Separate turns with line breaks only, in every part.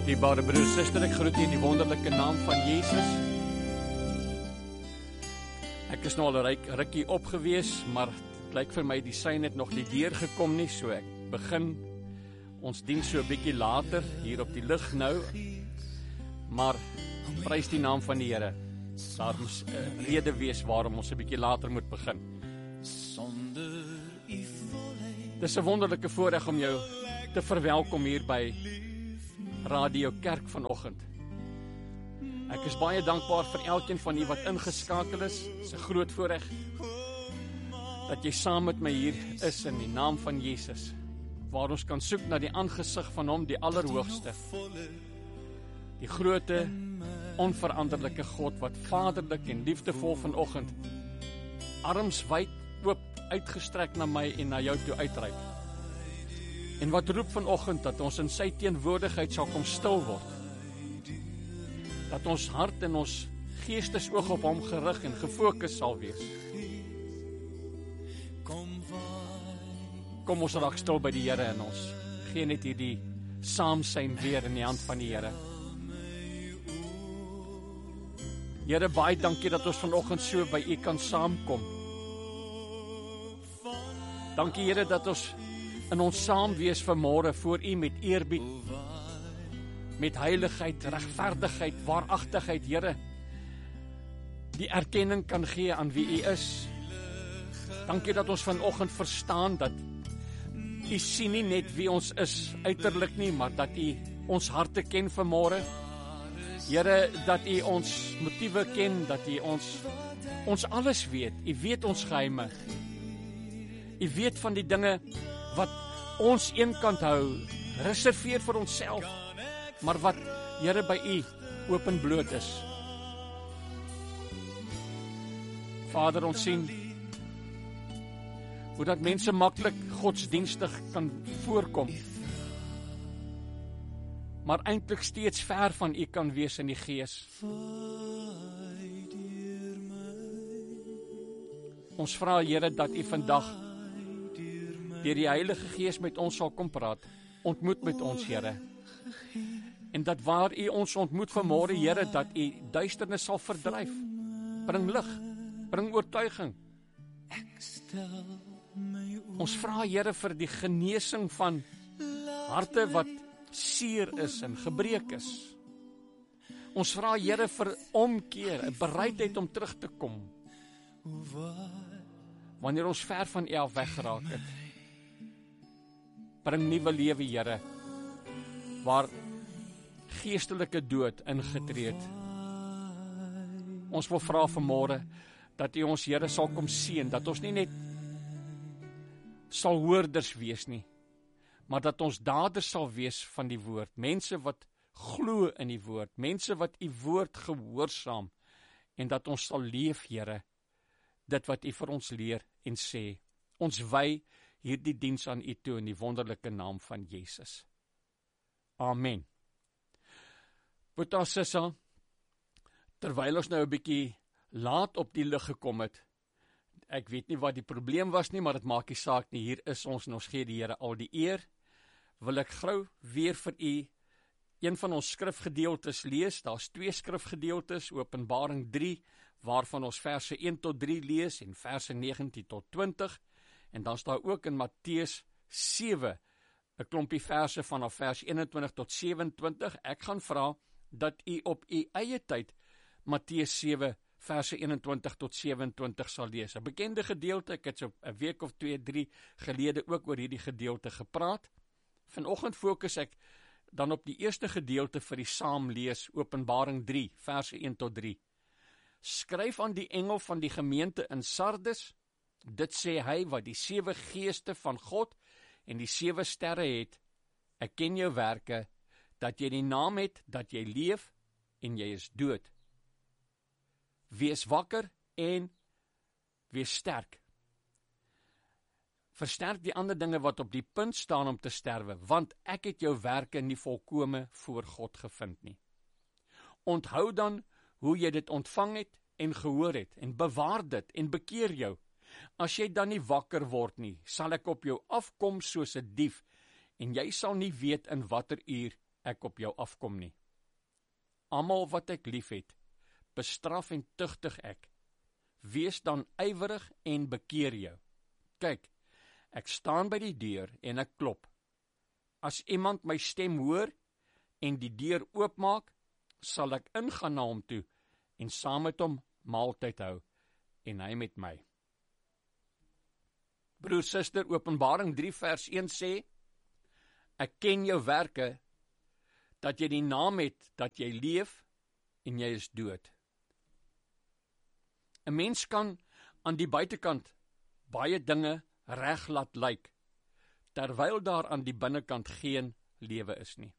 Dierbare broer en suster, ek groet u in die wonderlike naam van Jesus. Ek is nou al 'n rukkie op gewees, maar het lyk vir my die sein het nog nie deurgekom nie, so ek begin ons diens so 'n bietjie later hier op die lig nou. Maar prys die naam van die Here. Daar moet 'n rede wees waarom ons 'n bietjie later moet begin. Dis 'n wonderlike voorreg om jou te verwelkom hier by Radio Kerk vanoggend. Ek is baie dankbaar vir elkeen van u wat ingeskakel is. Dit is 'n groot voorreg dat jy saam met my hier is in die naam van Jesus, waar ons kan soek na die aangesig van hom, die Allerhoogste, die groote, onveranderlike God wat vaderlik en liefdevol vanoggend arms wyd oop uitgestrek na my en na jou toe uitreik. En wat roep vanoggend dat ons in sy teenwoordigheid sal kom stil word. Dat ons hart en ons geestesoog op hom gerig en gefokus sal wees. Kom ons raak stil by die Here en ons gee net hierdie saamsyn weer in die hand van die Here. Here, baie dankie dat ons vanoggend so by u kan saamkom. Dankie Here dat ons in ons saamwees vanmôre voor u met eerbied, met heiligheid, regverdigheid, waaragtigheid, Here, die erkenning kan gee aan wie u is. Dankie dat ons vanoggend verstaan dat u sien nie net wie ons is uiterlik nie, maar dat u ons harte ken vanmôre. Here, dat u ons motiewe ken, dat u ons alles weet. U weet ons geheime. U weet van die dinge wat ons eenkant hou, reserveer vir onsself, maar wat, Here, by u openbloot is. Vader, ons sien hoe dat mense maklik godsdienstig kan voorkom, maar eintlik steeds ver van u kan wees in die gees. Ons vra, Here, dat u vandag deur die Heilige Gees met ons sal kom praat. Ontmoet met ons, Here. En dat waar u ons ontmoet vanmôre, Here, dat u duisternis sal verdryf. Bring lig, bring oortuiging. Ons vra, Here, vir die genesing van harte wat seer is en gebreek is. Ons vra, Here, vir omkeer, 'n bereidheid om terug te kom, wanneer ons ver van u af weggeraak het. Bring nuwe lewe, Here, waar geestelike dood ingetree het. Ons wil vra vanmôre dat u ons, Here, sal kom seën, dat ons nie net sal hoorders wees nie, maar dat ons daders sal wees van die woord, mense wat glo in die woord, mense wat u woord gehoorsaam, en dat ons sal leef, Here, dit wat u vir ons leer en sê. Ons wy hierdie diens aan u toe in die wonderlike naam van Jesus. Amen. Boeta Sissa, terwyl ons nou 'n bietjie laat op die lig gekom het, ek weet nie wat die probleem was nie, maar dit maak nie saak nie, hier is ons en ons gee die Here al die eer, wil ek gou weer vir u een van ons skrifgedeeltes lees. Daar's 2 skrifgedeeltes, Openbaring 3, waarvan ons verse 1 tot 3 lees en verse 19 tot 20, en dan staan ook in Matteus 7, 'n klompie verse vanaf vers 21 tot 27. Ek gaan vra dat u op u eie tyd Matteus 7, verse 21 tot 27 sal lees. 'n Bekende gedeelte, ek het so 'n week of 2, 3 gelede ook oor hierdie gedeelte gepraat. Vanoggend fokus ek dan op die eerste gedeelte vir die saamlees, Openbaring 3, verse 1 tot 3. Skryf aan die engel van die gemeente in Sardes, dit sê hy wat die 7 geeste van God en die 7 sterre het. Ek ken jou werke, dat jy die naam het, dat jy leef en jy is dood. Wees wakker en wees sterk. Versterk die ander dinge wat op die punt staan om te sterwe, want ek het jou werke nie volkome voor God gevind nie. Onthou dan hoe jy dit ontvang het en gehoor het, en bewaar dit en bekeer jou. As jy dan nie wakker word nie, sal ek op jou afkom soos 'n dief, en jy sal nie weet in watter uur ek op jou afkom nie. Almal wat ek liefhet, bestraf en tugtig ek. Wees dan ywerig en bekeer jou. Kyk, ek staan by die deur en ek klop. As iemand my stem hoor en die deur oopmaak, sal ek ingaan na hom toe en saam met hom maaltyd hou en hy met my. Broer, suster, Openbaring 3 vers 1 sê, ek ken jou werke, dat jy die naam het, dat jy leef en jy is dood. 'n Mens kan aan die buitekant baie dinge reg laat lyk, terwyl daar aan die binnekant geen lewe is nie.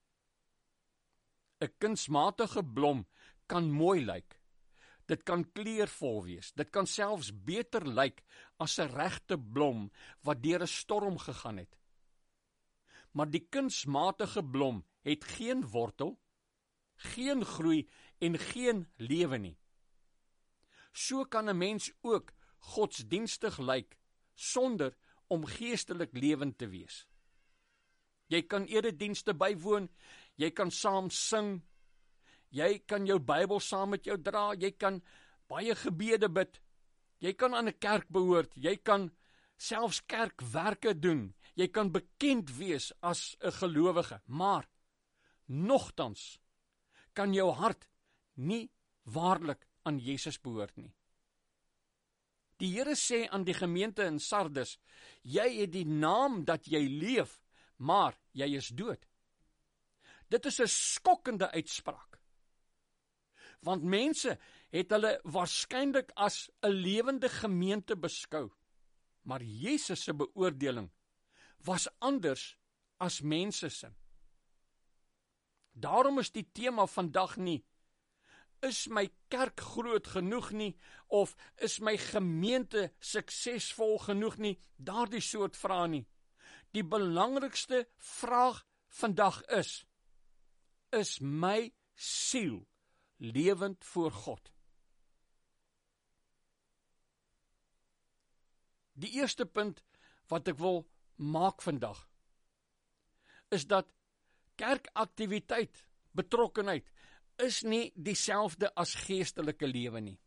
'n Kunsmatige blom kan mooi lyk. Dit kan kleurvol wees. Dit kan selfs beter lyk as 'n regte blom wat deur 'n storm gegaan het. Maar die kunsmatige blom het geen wortel, geen groei en geen lewe nie. So kan 'n mens ook godsdienstig lyk sonder om geestelik lewend te wees. Jy kan eredienste bywoon, jy kan saam sing, jy kan jou Bybel saam met jou dra, jy kan baie gebede bid, jy kan aan 'n kerk behoort, jy kan selfs kerkwerke doen, jy kan bekend wees as 'n gelowige, maar nogtans kan jou hart nie waarlik aan Jesus behoort nie. Die Here sê aan die gemeente in Sardes, jy het die naam dat jy leef, maar jy is dood. Dit is 'n skokkende uitspraak. Want mense het hulle waarskynlik as 'n lewende gemeente beskou, maar Jesus se beoordeling was anders as mense se. Daarom is die tema vandag nie, is my kerk groot genoeg nie, of is my gemeente suksesvol genoeg nie, daardie soort vrae nie. Die belangrikste vraag vandag is my siel lewend voor God? Die eerste punt wat ek wil maak vandag, is dat kerkaktiwiteit, betrokkenheid, is nie dieselfde as geestelike lewe nie.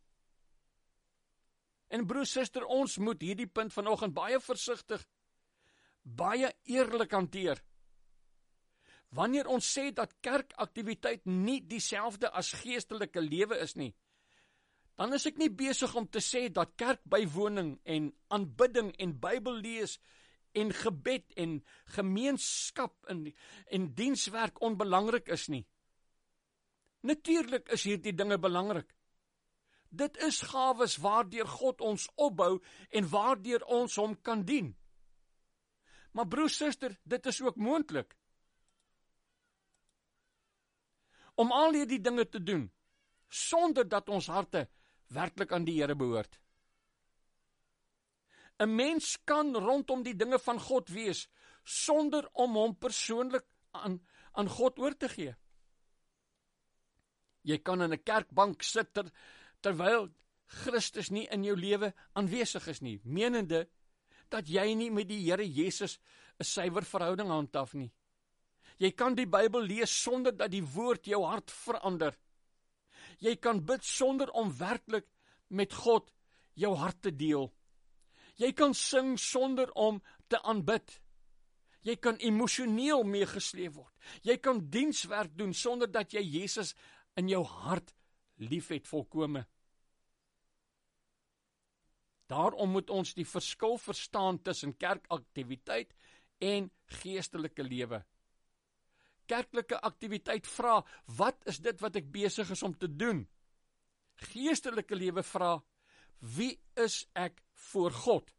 En broer, suster, ons moet hierdie punt vanoggend baie versigtig, baie eerlik hanteer. Wanneer ons sê dat kerkaktiwiteit nie dieselfde as geestelike lewe is nie, dan is ek nie besig om te sê dat kerkbywoning en aanbidding en Bybel lees en gebed en gemeenskap en dienswerk onbelangrik is nie. Natuurlik is hierdie dinge belangrik. Dit is gawes waardeur God ons opbou en waardeur ons hom kan dien. Maar broer, suster, dit is ook moontlik om al hierdie dinge te doen sonder dat ons harte werklik aan die Here behoort. 'n Mens kan rondom die dinge van God wees sonder om hom persoonlik aan God oor te gee. Jy kan in 'n kerkbank sit terwyl Christus nie in jou lewe aanwesig is nie, menende dat jy nie met die Here Jesus 'n suiwer verhouding handhaaf nie. Jy kan die Bybel lees sonder dat die woord jou hart verander. Jy kan bid sonder om werklik met God jou hart te deel. Jy kan sing sonder om te aanbid. Jy kan emosioneel meegesleep word. Jy kan dienswerk doen sonder dat jy Jesus in jou hart liefhet volkome. Daarom moet ons die verskil verstaan tussen kerkaktiwiteit en geestelike lewe. Kerklike aktiwiteit vra, wat is dit wat ek besig is om te doen? Geestelike lewe vra, wie is ek voor God?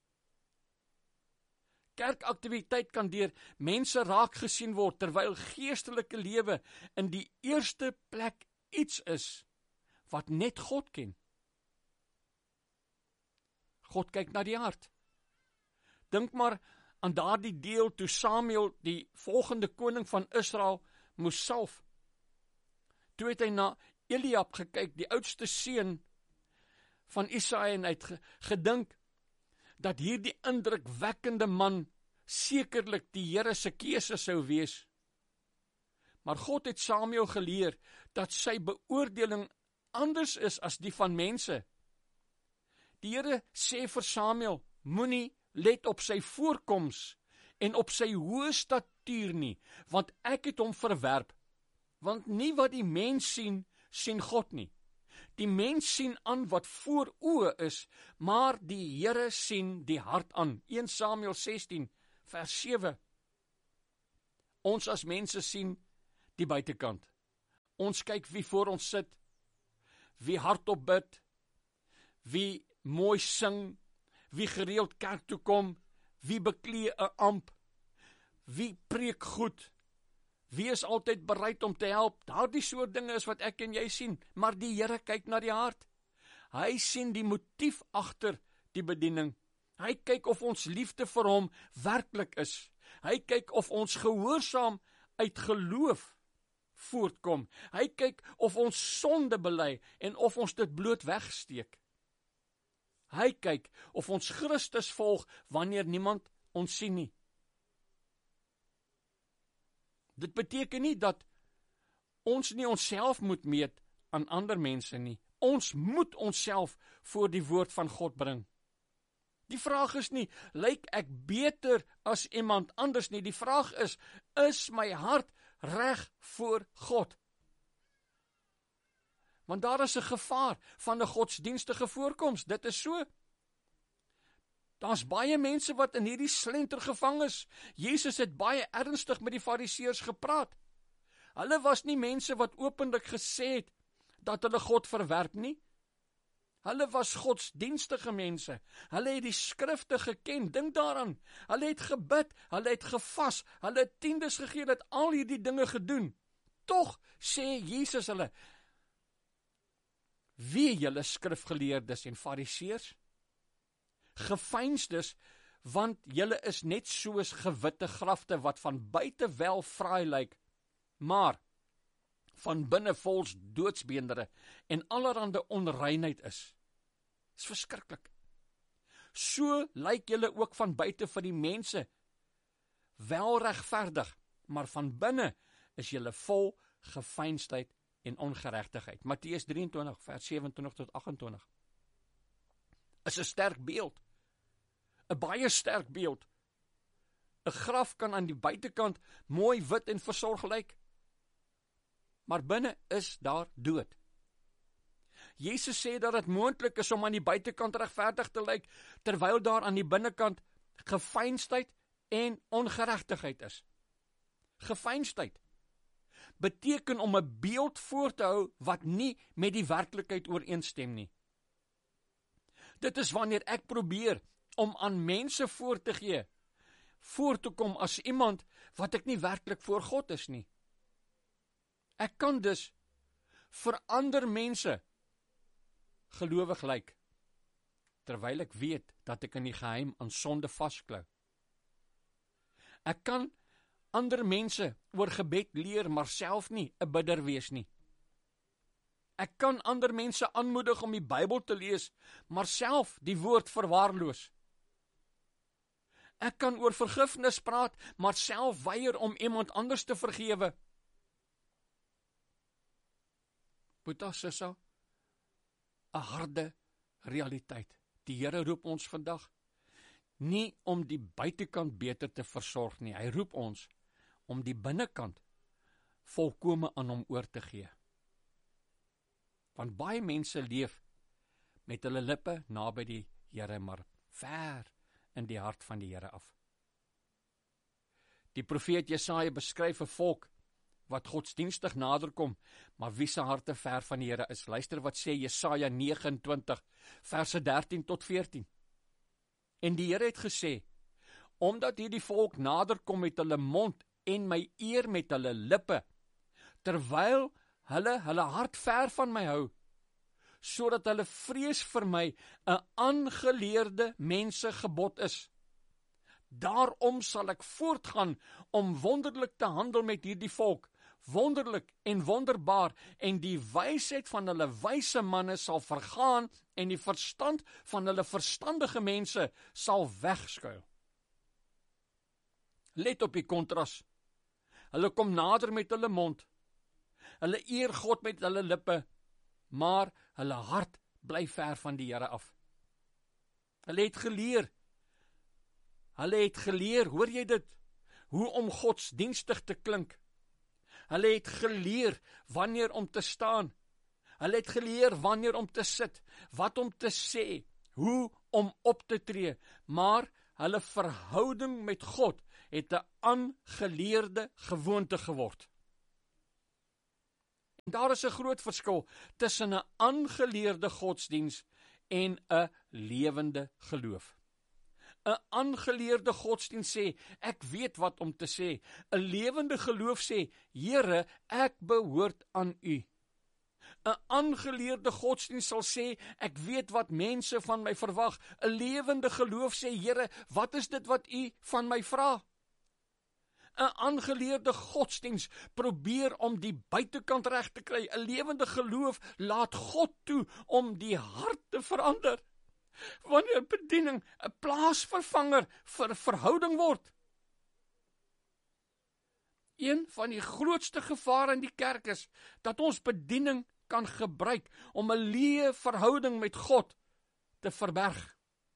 Kerkaktiwiteit kan deur mense raak gesien word, terwyl geestelike lewe in die eerste plek iets is wat net God ken. God kyk na die hart. Dink maar aan daardie deel toe Samuel, die volgende koning van Israel, moes salf. Toe het hy na Eliab gekyk, die oudste seun van Isaai, en hy het gedink dat hierdie indrukwekkende man sekerlik die Here se keuse sou wees. Maar God het Samuel geleer dat sy beoordeling anders is as die van mense. Die Here sê vir Samuel, moenie let op sy voorkoms en op sy hoë statuur nie, want ek het hom verwerp. Want nie wat die mens sien, sien God nie. Die mens sien aan wat voor oë is, maar die Here sien die hart aan. 1 Samuel 16 vers 7. Ons as mense sien die buitekant. Ons kyk wie voor ons sit, wie hardop bid, wie mooi sing, wie gereeld kerk toe kom, wie beklee 'n amp, wie preek goed, wie is altyd bereid om te help. Daardie soort dinge is wat ek en jy sien, maar die Here kyk na die hart. Hy sien die motief agter die bediening. Hy kyk of ons liefde vir hom werklik is. Hy kyk of ons gehoorsaam uit geloof voortkom. Hy kyk of ons sonde bely en of ons dit bloot wegsteek. Hy kyk of ons Christus volg wanneer niemand ons sien nie. Dit beteken nie dat ons nie onsself moet meet aan ander mense nie. Ons moet onsself voor die woord van God bring. Die vraag is nie, lyk ek beter as iemand anders nie. Die vraag is my hart reg voor God? Want daar is 'n gevaar van 'n godsdienstige voorkoms. Dit is so. Daar's baie mense wat in hierdie slenter gevang is. Jesus het baie ernstig met die Fariseërs gepraat. Hulle was nie mense wat openlik gesê het dat hulle God verwerp nie. Hulle was godsdienstige mense. Hulle het die skrifte geken. Dink daaraan. Hulle het gebid, hulle het gevas, hulle het tiendes gegee, hulle het al hierdie dinge gedoen. Tog sê Jesus hulle, wie julle skrifgeleerdes en Fariseërs, geveinsdes, want julle is net soos gewitte grafte wat van buite wel fraai lyk, maar van binne vol doodsbeendere en allerhande onreinheid is. Dis verskriklik. So lyk julle ook van buite vir die mense, wel regverdig, maar van binne is julle vol geveinsdheid en ongeregtigheid. Matteus 23 vers 27 tot 28. Is 'n sterk beeld. 'n baie sterk beeld. 'n Graf kan aan die buitekant mooi wit en versorg lyk, maar binne is daar dood. Jesus sê dat dit moontlik is om aan die buitekant regverdig te lyk, terwyl daar aan die binnekant geveinsdheid en ongeregtigheid is. Geveinsdheid beteken om 'n beeld voor te hou wat nie met die werklikheid ooreenstem nie. Dit is wanneer ek probeer om aan mense voor te kom as iemand wat ek nie werklik voor God is nie. Ek kan dus vir ander mense gelowig lyk, terwyl ek weet dat ek in die geheim aan sonde vasklou. Ek kan ander mense oor gebed leer, maar self nie 'n bidder wees nie. Ek kan ander mense aanmoedig om die Bybel te lees, maar self die woord verwaarloos. Ek kan oor vergifnis praat, maar self weier om iemand anders te vergewe. Boeta, sissa, 'n harde realiteit. Die Here roep ons vandag nie om die buitekant beter te versorg nie. Hy roep ons om die binnekant volkome aan hom oor te gee. Want baie mense leef met hulle lippe naby die Here, maar ver in die hart van die Here af. Die profeet Jesaja beskryf 'n volk wat godsdienstig naderkom, maar wie se harte ver van die Here is. Luister wat sê Jesaja 29 verse 13 tot 14. En die Here het gesê, omdat hierdie volk naderkom met hulle mond en my eer met hulle lippe, terwyl hulle hart ver van my hou, sodat hulle vrees vir my 'n aangeleerde mense gebod is. Daarom sal ek voortgaan om wonderlik te handel met hierdie volk, wonderlik en wonderbaar, en die wysheid van hulle wyse manne sal vergaan en die verstand van hulle verstandige mense sal wegskuil. Let op die kontras. Hulle kom nader met hulle mond. Hulle eer God met hulle lippe, maar hulle hart bly ver van die Here af. Hulle het geleer, hoor jy dit? Hoe om godsdienstig te klink. Hulle het geleer wanneer om te staan. Hulle het geleer wanneer om te sit, wat om te sê, hoe om op te tree, maar hulle verhouding met God het 'n aangeleerde gewoonte geword. En daar is 'n groot verskil tussen 'n aangeleerde godsdiens en 'n lewende geloof. 'n Aangeleerde godsdiens sê, ek weet wat om te sê. 'n Lewende geloof sê, Here, ek behoort aan U. 'n Aangeleerde godsdiens sal sê, ek weet wat mense van my verwag. 'n Lewende geloof sê, Here, wat is dit wat U van my vra? 'n Aangeleerde godsdiens probeer om die buitekant reg te kry. 'n Lewende geloof laat God toe om die hart te verander. Wanneer bediening 'n plaasvervanger vir verhouding word. Een van die grootste gevare in die kerk is dat ons bediening kan gebruik om 'n leë verhouding met God te verberg.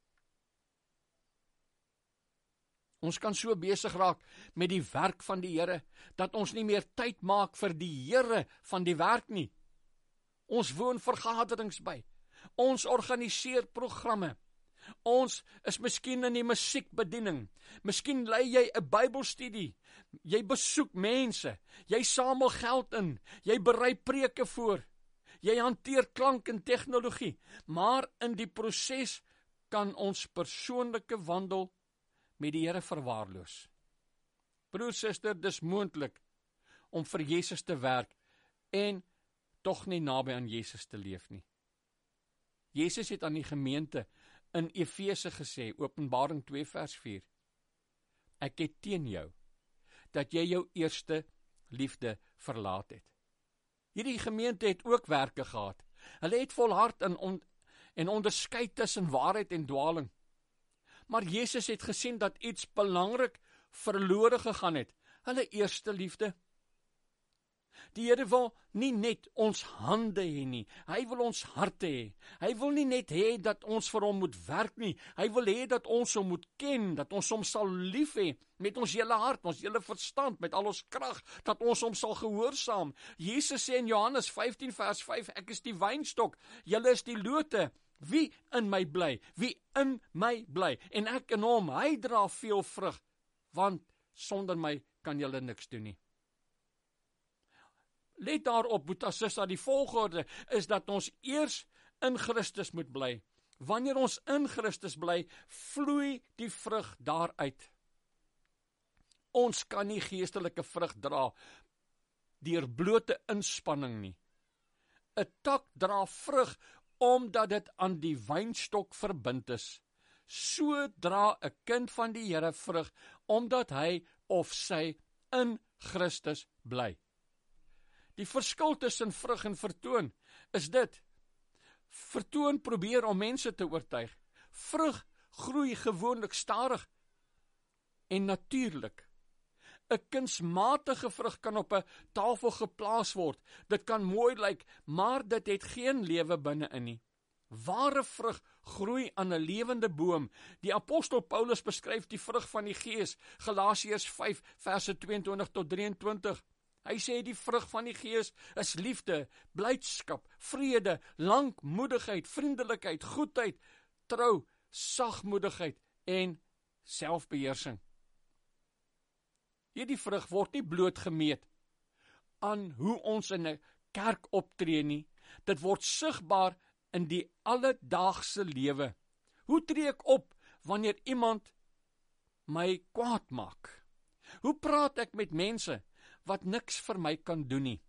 Ons kan so besig raak met die werk van die Here, dat ons nie meer tyd maak vir die Here van die werk nie. Ons woon vergaderings by. Ons organiseer programme. Ons is miskien in die musiekbediening. Miskien lei jy 'n Bybelstudie. Jy besoek mense. Jy samel geld in. Jy berei preke voor. Jy hanteer klank en tegnologie. Maar in die proses kan ons persoonlike wandel met die Here verwaarloos. Broer, suster, dis moontlik om vir Jesus te werk en tog nie naby aan Jesus te leef nie. Jesus het aan die gemeente in Efese gesê, Openbaring 2 vers 4, ek het teen jou, dat jy jou eerste liefde verlaat het. Hierdie gemeente het ook werke gehad. Hulle het volhard en onderskei tussen waarheid en dwaling. Maar Jesus het gesien dat iets belangrik verlore gegaan het, hulle eerste liefde. Die Here wil nie net ons hande hê nie, hy wil ons harte hê. Hy wil nie net hê dat ons vir hom moet werk nie, hy wil hê dat ons hom moet ken, dat ons hom sal lief hê, met ons hele hart, ons hele verstand, met al ons krag, dat ons hom sal gehoorsaam. Jesus sê in Johannes 15 vers 5, ek is die wynstok, julle is die lote. Wie in my bly, wie in my bly, en ek in hom, hy dra veel vrug, want sonder my kan julle niks doen nie. Let daarop, Boeta Sissa, die volgorde is dat ons eers in Christus moet bly. Wanneer ons in Christus bly, vloei die vrug daaruit. Ons kan nie geestelike vrug dra deur blote inspanning nie. 'n Tak dra vrug omdat dit aan die wynstok verbind is. So dra 'n kind van die Here vrug, omdat hy of sy in Christus bly. Die verskil tussen vrug en vertoon is dit. Vertoon probeer om mense te oortuig. Vrug groei gewoonlik stadig en natuurlik. 'n Kunsmatige vrug kan op 'n tafel geplaas word. Dit kan mooi lyk, maar dit het geen lewe binne-in nie. Ware vrug groei aan 'n lewende boom. Die apostel Paulus beskryf die vrug van die Gees, Galasiërs 5 verse 22 tot 23. Hy sê die vrug van die Gees is liefde, blydskap, vrede, lankmoedigheid, vriendelikheid, goedheid, trou, sagmoedigheid en selfbeheersing. Hierdie vrug word nie bloot gemeet aan hoe ons in 'n kerk optree nie. Dit word sigbaar in die alledaagse lewe. Hoe tree ek op wanneer iemand my kwaad maak? Hoe praat ek met mense wat niks vir my kan doen nie?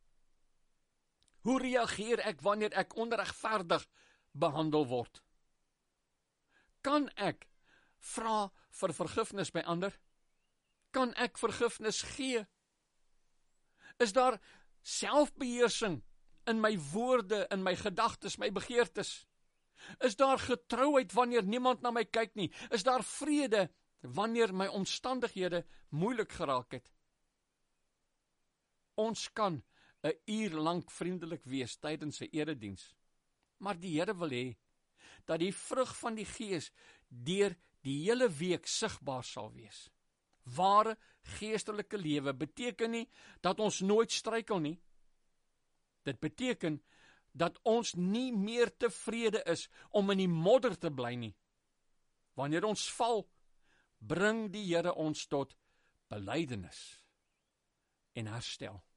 Hoe reageer ek wanneer ek onregverdig behandel word? Kan ek vra vir vergifnis by ander? Kan ek vergifnis gee? Is daar selfbeheersing in my woorde, in my gedagtes, my begeertes? Is daar getrouheid wanneer niemand na my kyk nie? Is daar vrede wanneer my omstandighede moeilik geraak het? Ons kan 'n uur lank vriendelik wees tydens 'n erediens, maar die Here wil hê dat die vrug van die Gees deur die hele week sigbaar sal wees. Ware geestelike lewe beteken nie dat ons nooit struikel nie. Dit beteken dat ons nie meer tevrede is om in die modder te bly nie. Wanneer ons val, bring die Here ons tot belydenis en herstel.